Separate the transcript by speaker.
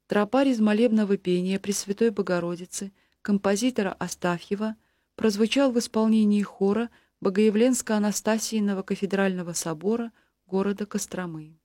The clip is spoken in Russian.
Speaker 1: Тропарь из молебного пения Пресвятой Богородицы композитора Астафьева прозвучал в исполнении хора Богоявленско-Анастасийного кафедрального собора города Костромы.